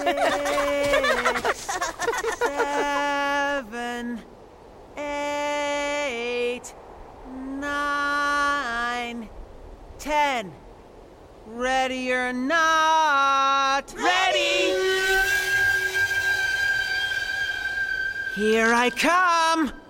7, 8, 9, 10. Ready or not? Ready! Here I come!